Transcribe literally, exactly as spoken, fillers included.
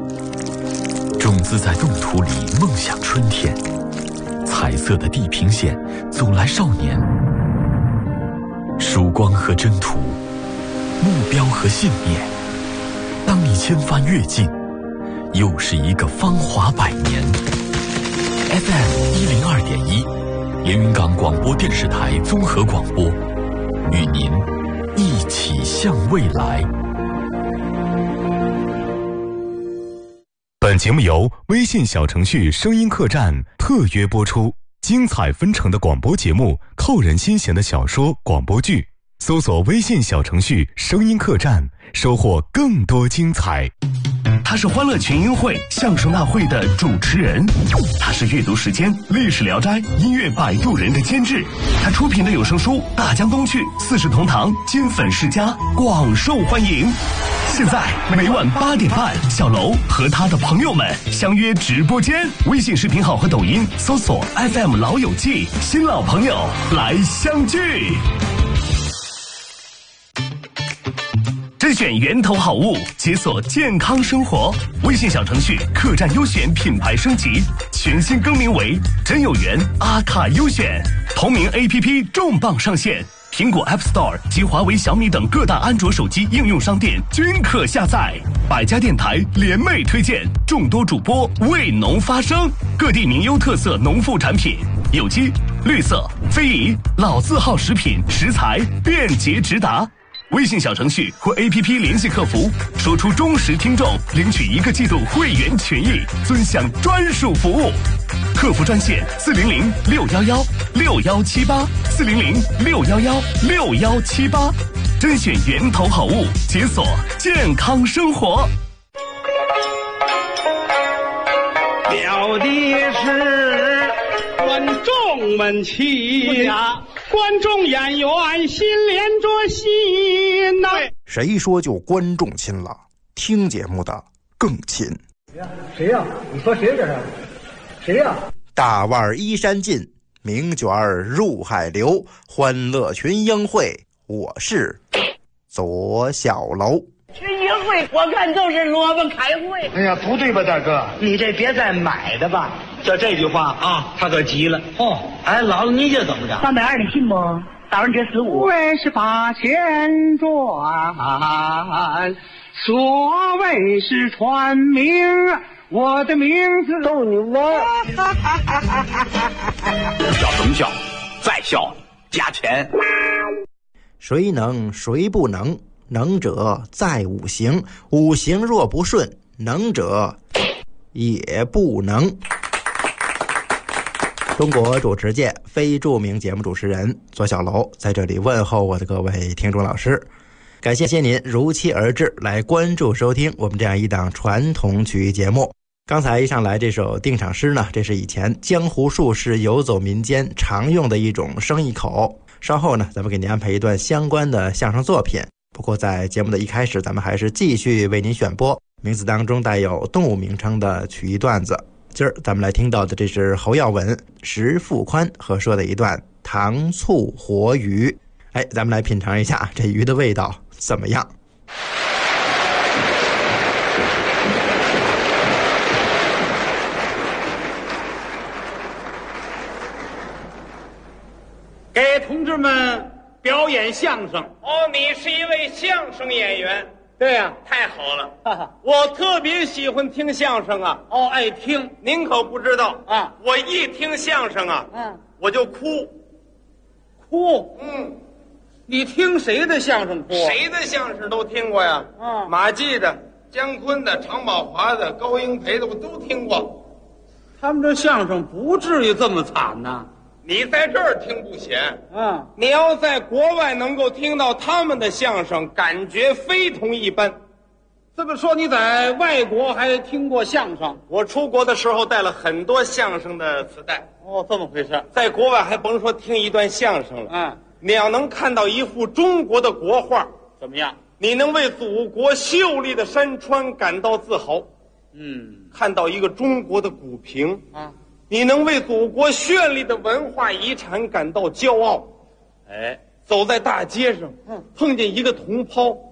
种子在冻土里梦想春天，彩色的地平线走来少年，曙光和征途，目标和信念。当你千帆越尽，又是一个芳华百年。F M 一零二点一，连云港广播电视台综合广播，与您一起向未来。 本节目由微信小程序声音客栈特约播出，精彩纷呈的广播节目，扣人心弦的小说、广播剧，搜索微信小程序声音客栈，收获更多精彩。 他是欢乐群英会相声大会的主持人，他是阅读时间历史聊斋音乐摆渡人的监制，他出品的有声书《大江东去》四世同堂金粉世家广受欢迎。现在每晚八点半，小楼和他的朋友们相约直播间，微信视频号和抖音搜索 F M 老友记，新老朋友来相聚。甄选源头好物，解锁健康生活。微信小程序客栈优选品牌升级，全新更名为真有缘阿卡优选。同名 A P P 重磅上线，苹果 App Store 及华为、小米等各大安卓手机应用商店均可下载。百家电台联袂推荐，众多主播为农发声，各地名优特色农副产品，有机、绿色、非遗、老字号食品食材便捷直达。微信小程序或 A P P 联系客服，说出忠实听众，领取一个季度会员权益，尊享专属服务。客服专线四零零六幺幺六幺七八四零零六幺幺六幺七八，甄选源头好物，解锁健康生活。 表的是观众们亲呀。观众演员心连着心呐、啊！ 谁说就观众亲了？听节目的更亲。 谁呀、啊？你说谁这是？谁呀、啊？ 大腕依山尽，名卷入海流。欢乐群英会，我是左小楼。 群英会，我看就是萝卜开会。 哎呀，不对吧，大哥？ 你这别再买的吧。 就这句话啊，他可急了。哦，哎，姥姥，你这怎么着？ 三百二，你信不？打完这十五。 为是八千转，所谓是传名，我的名字逗你玩。 要怎么笑？再笑加钱。 谁能谁不能？能者在五行，五行若不顺，能者也不能。中国主持界非著名节目主持人左小楼在这里问候我的各位听众老师，感谢您如期而至来关注收听我们这样一档传统曲艺节目。刚才一上来这首定场诗呢，这是以前江湖术士游走民间常用的一种生意口。稍后呢，咱们给您安排一段相关的相声作品。不过在节目的一开始，咱们还是继续为您选播名字当中带有动物名称的曲艺段子。今儿咱们来听到的这是侯耀文、石富宽合说的一段糖醋活鱼。哎，咱们来品尝一下这鱼的味道怎么样？ 给同志们表演相声。 哦，你是一位相声演员。 对呀、啊， 太好了！我特别喜欢听相声啊。 哦，爱听。 您可不知道啊， 我一听相声啊， 嗯， 我就哭， 哭。 嗯， 你听谁的相声哭？ 谁的相声都听过呀。 嗯， 马季的、姜昆的、常宝华的、高英培的，我都听过。 他们这相声不至于这么惨呐。 你在这儿听不显， 嗯， 你要在国外能够听到他们的相声，感觉非同一般。 这么说，你在外国还听过相声？ 我出国的时候带了很多相声的磁带。 哦，这么回事。 在国外还甭说听一段相声了， 嗯， 你要能看到一幅中国的国画， 怎么样？ 你能为祖国秀丽的山川感到自豪。 嗯， 看到一个中国的古屏啊， 你能为祖国绚丽的文化遗产感到骄傲。 哎， 走在大街上， 嗯， 碰见一个同胞，